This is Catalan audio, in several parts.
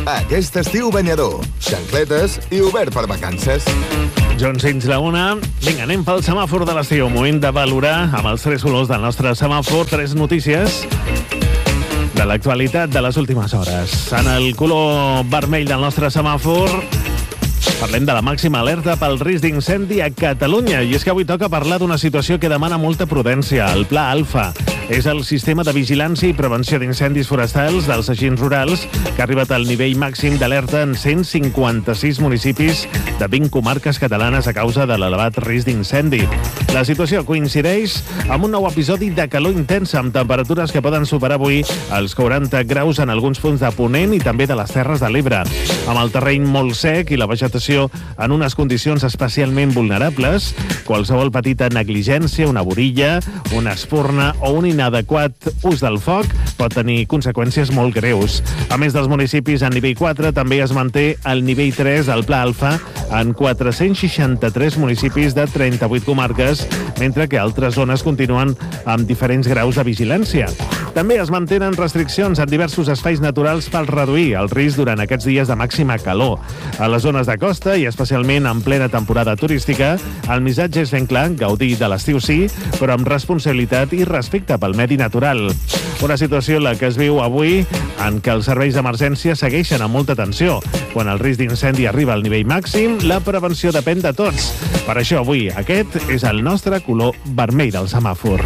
Aquest estiu banyador, xancletes i obert per vacances. Joan Sins, la una. Vinga, anem pel semàfor de l'estiu. Moment de valorar amb els 3 colors del nostre semàfor 3 notícies de l'actualitat de les últimes hores. En el color vermell del nostre semàfor parlem de la màxima alerta pel risc d'incendi a Catalunya. I és que avui toca parlar d'una situació que demana molta prudència. El Pla Alfa és el sistema de vigilància i prevenció d'incendis forestals dels agents rurals que ha arribat al nivell màxim d'alerta en 156 municipis de 20 comarques catalanes a causa de l'elevat risc d'incendi. La situació coincideix amb un nou episodi de calor intensa amb temperatures que poden superar avui els 40 graus en alguns punts de Ponent i també de les Terres de l'Ebre. Amb el terreny molt sec i la vegetació en unes condicions especialment vulnerables, qualsevol petita negligència, una borilla, una espurna o un inadequat ús del foc pot tenir conseqüències molt greus. A més dels municipis en nivell 4, també es manté el nivell 3 del Pla Alfa en 463 municipis de 38 comarques, mentre que altres zones continuen amb diferents graus de vigilància. També es mantenen restriccions en diversos espais naturals per reduir el risc durant aquests dies de màxima calor. A les zones de costa, i especialment en plena temporada turística, el missatge és ben clar, gaudir de l'estiu sí, però amb responsabilitat i respecte pel medi natural. Una situació la que es viu avui en què els serveis d'emergència segueixen amb molta atenció. Quan el risc d'incendi arriba al nivell màxim, la prevenció depèn de tots. Per això avui aquest és el nostre color vermell del semàfor.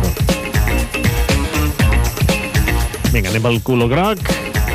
Vinga, anem al color groc.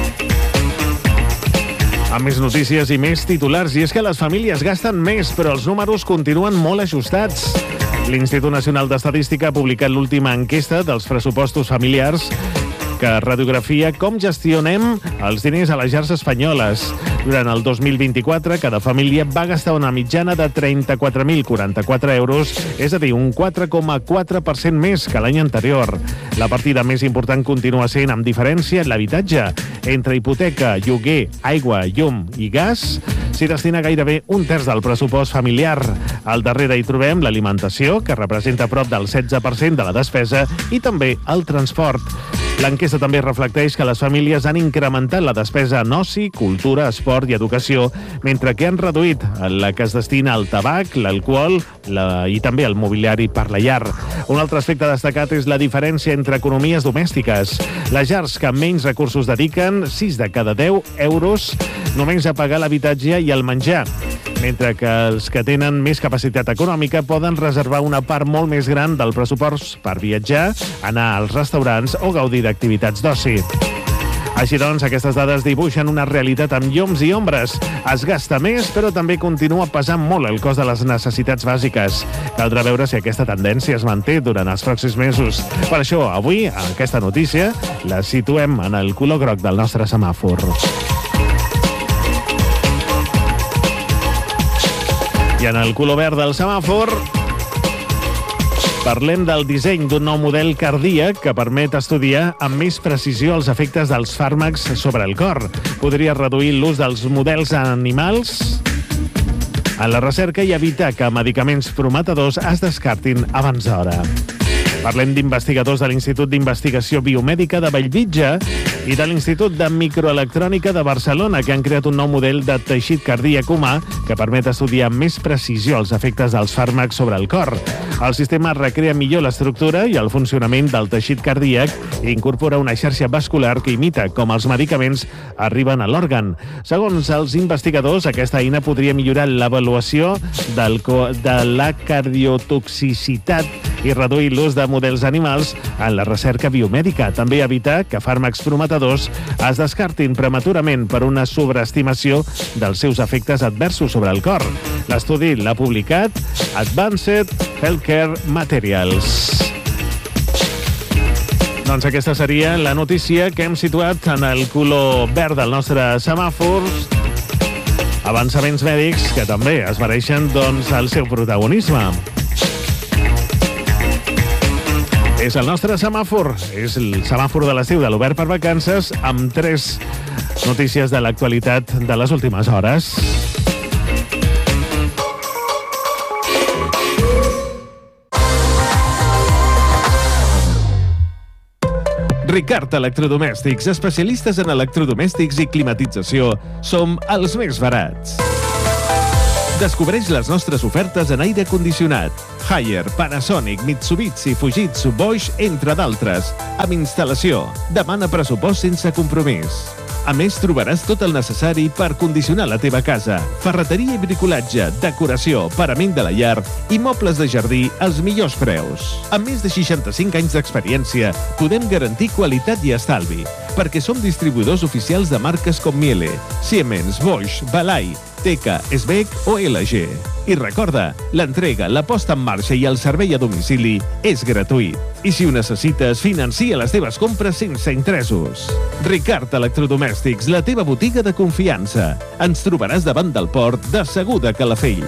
Amb més notícies i més titulars. I és que les famílies gasten més, però els números continuen molt ajustats. L'Institut Nacional d'Estadística ha publicat l'última enquesta dels pressupostos familiars que radiografia com gestionem els diners a les llars espanyoles. Durant el 2024, cada família va gastar una mitjana de 34.044 euros, és a dir, un 4,4% més que l'any anterior. La partida més important continua sent, amb diferència, l'habitatge. Entre hipoteca, lloguer, aigua, llum i gas, s'hi destina gairebé un terç del pressupost familiar. Al darrere hi trobem l'alimentació, que representa prop del 16% de la despesa, i també el transport. L'enquesta també reflecteix que les famílies han incrementat la despesa en oci, cultura, esport i educació, mentre que han reduït la que es destina al tabac, l'alcohol i també el mobiliari per la llar. Un altre aspecte destacat és la diferència entre economies domèstiques. Les llars que menys recursos dediquen, 6 de cada 10 euros, només a pagar l'habitatge i el menjar, mentre que els que tenen més capacitat econòmica poden reservar una part molt més gran del pressupost per viatjar, anar als restaurants o gaudir d'activitats d'oci. Així doncs, aquestes dades dibuixen una realitat amb llums i ombres. Es gasta més, però també continua pesant molt el cost de les necessitats bàsiques. Caldrà veure si aquesta tendència es manté durant els pròxims mesos. Per això, avui, aquesta notícia la situem en el color groc del nostre semàfor. I en el color verd del semàfor parlem del disseny d'un nou model cardíac que permet estudiar amb més precisió els efectes dels fàrmacs sobre el cor. Podria reduir l'ús dels models animals en la recerca i evitar que medicaments prometedors es descartin abans d'hora. Parlem d'investigadors de l'Institut d'Investigació Biomèdica de Bellvitge i de l'Institut de Microelectrònica de Barcelona, que han creat un nou model de teixit cardíac humà que permet estudiar amb més precisió els efectes dels fàrmacs sobre el cor. El sistema recrea millor l'estructura i el funcionament del teixit cardíac i incorpora una xarxa vascular que imita com els medicaments arriben a l'òrgan. Segons els investigadors, aquesta eina podria millorar l'avaluació de la cardiotoxicitat i reduir l'ús de models animals en la recerca biomèdica. També evitar que fàrmacs prometedors es descartin prematurament per una sobreestimació dels seus efectes adversos sobre el cor. L'estudi l'ha publicat Advanced Healthcare Materials. Doncs aquesta seria la notícia que hem situat en el color verd del nostre semàfor. Avançaments mèdics que també es mereixen, doncs, el seu protagonisme. És el nostre semàfor, és el semàfor de l'estiu de l'Obert per Vacances, amb 3 notícies de l'actualitat de les últimes hores. Ricard Electrodomèstics, especialistes en electrodomèstics i climatització. Som els més barats. Descobreix les nostres ofertes en aire condicionat. Haier, Panasonic, Mitsubishi, Fujitsu, Bosch, entre d'altres. Amb instal·lació. Demana pressupost sense compromís. A més, trobaràs tot el necessari per condicionar la teva casa. Ferreteria i bricolatge, decoració, parament de la llar i mobles de jardí als millors preus. Amb més de 65 anys d'experiència, podem garantir qualitat i estalvi, perquè som distribuïdors oficials de marques com Miele, Siemens, Bosch, Balay, Teka, Sbec o LG. I recorda, l'entrega, la posta en marxa i el servei a domicili és gratuït. I si ho necessites, financia les teves compres sense interessos. Ricard Electrodomèstics, la teva botiga de confiança. Ens trobaràs davant del port de Segur de Calafell.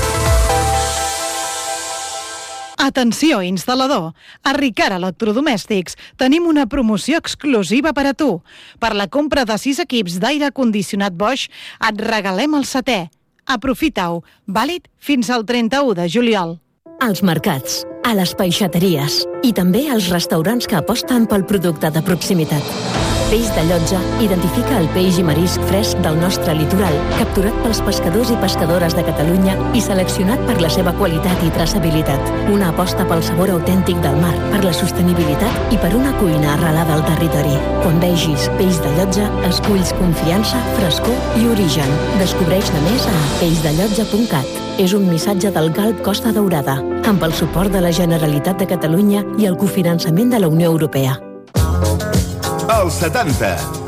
Atenció, instal·lador! A Ricard Electrodomèstics tenim una promoció exclusiva per a tu. Per la compra de 6 equips d'aire condicionat Bosch et regalem el 7è. Aprofita-ho, vàlid fins al 31 de juliol. Als mercats, a les peixateries i també als restaurants que aposten pel producte de proximitat. Peix de Llotja identifica el peix i marisc fresc del nostre litoral, capturat pels pescadors i pescadores de Catalunya i seleccionat per la seva qualitat i traçabilitat. Una aposta pel sabor autèntic del mar, per la sostenibilitat i per una cuina arrelada al territori. Quan vegis Peix de Llotja, esculls confiança, frescor i origen. Descobreix-ne més a peixdellotja.cat. És un missatge del Galp Costa Daurada, amb el suport de la Generalitat de Catalunya i el cofinançament de la Unió Europea. Els 70.